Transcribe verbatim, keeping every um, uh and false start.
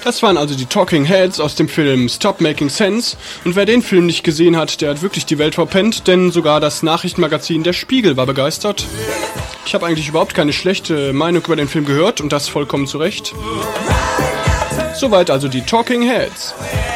Das waren also die Talking Heads aus dem Film Stop Making Sense. Und wer den Film nicht gesehen hat, der hat wirklich die Welt verpennt, denn sogar das Nachrichtenmagazin Der Spiegel war begeistert. Ich habe eigentlich überhaupt keine schlechte Meinung über den Film gehört und das vollkommen zu Recht. Soweit also die Talking Heads.